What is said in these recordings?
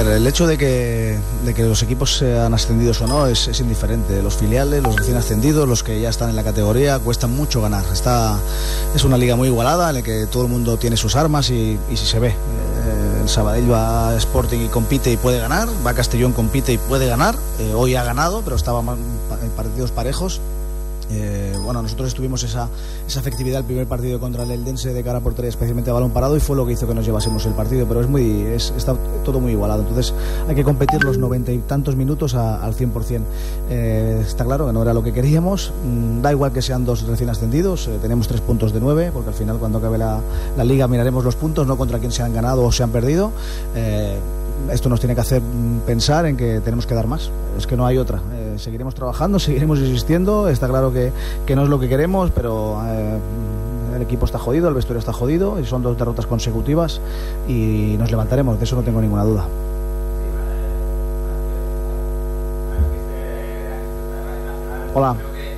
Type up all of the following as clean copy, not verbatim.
ver, el hecho de que los equipos sean ascendidos o no es indiferente. Los filiales, los recién ascendidos, los que ya están en la categoría, cuesta mucho ganar. Es una liga muy igualada en la que todo el mundo tiene sus armas y si se ve. El Sabadell va a Sporting y compite y puede ganar, va a Castellón, compite y puede ganar. Hoy ha ganado, pero estaba en partidos parejos. Bueno, nosotros tuvimos esa efectividad el primer partido contra el Eldense de cara a portería, especialmente a balón parado, y fue lo que hizo que nos llevásemos el partido, pero está todo muy igualado, entonces hay que competir los 90 y tantos minutos al 100%. Está claro que no era lo que queríamos. Da igual que sean dos recién ascendidos, tenemos 3 puntos de 9, porque al final cuando acabe la liga miraremos los puntos, no contra quién se han ganado o se han perdido. Esto nos tiene que hacer pensar en que tenemos que dar más, es que no hay otra. Seguiremos trabajando, seguiremos insistiendo. Está claro que no es lo que queremos, pero el equipo está jodido, el vestuario está jodido, y son 2 derrotas consecutivas y nos levantaremos, de eso no tengo ninguna duda. Hola.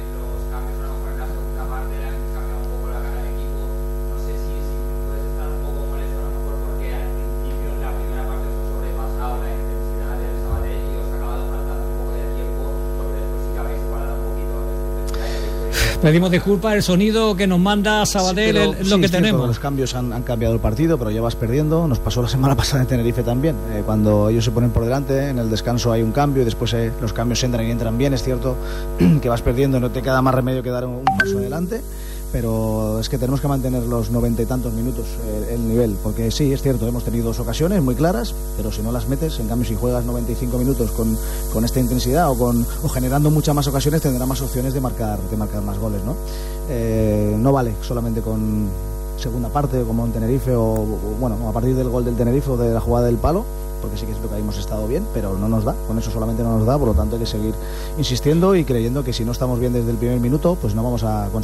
Pedimos disculpas, el sonido que nos manda Sabadell es lo que tenemos. Los cambios han cambiado el partido, pero ya vas perdiendo. Nos pasó la semana pasada en Tenerife también. Cuando ellos se ponen por delante, en el descanso hay un cambio y después los cambios entran y entran bien. Es cierto que vas perdiendo y no te queda más remedio que dar un paso adelante, pero es que tenemos que mantener los 90 y tantos minutos el nivel, porque sí, es cierto, hemos tenido 2 ocasiones muy claras, pero si no las metes, en cambio si juegas 95 minutos con esta intensidad o generando muchas más ocasiones, tendrás más opciones de marcar más goles, ¿no? No vale solamente con segunda parte como en Tenerife o bueno, a partir del gol del Tenerife o de la jugada del palo, porque sí que es lo que hemos estado bien, pero no nos da, con eso solamente no nos da, por lo tanto hay que seguir insistiendo y creyendo que si no estamos bien desde el primer minuto, pues no vamos a conseguir